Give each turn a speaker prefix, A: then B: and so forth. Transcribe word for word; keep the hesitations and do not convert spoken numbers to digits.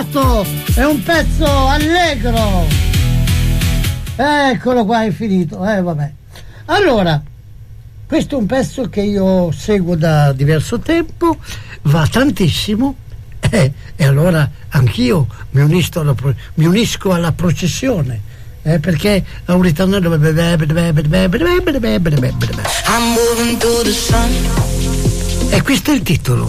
A: trovato! È un pezzo allegro! Eccolo qua, è finito. Eh, vabbè. Allora, questo è un pezzo che io seguo da diverso tempo, va tantissimo, eh, e allora anch'io mi unisco alla, pro- mi unisco alla processione. Eh, perché a un ritornello I'm moving through the sun. E questo è il titolo.